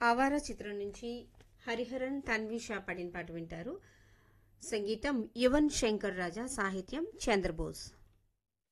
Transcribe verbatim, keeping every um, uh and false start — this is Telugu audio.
ఆవారా చిత్రం నుంచి హరిహరన్ తన్విషా పాడిన పాట వింటారు. సంగీతం యువన్ శంకర్ రాజా, సాహిత్యం చంద్రబోస్.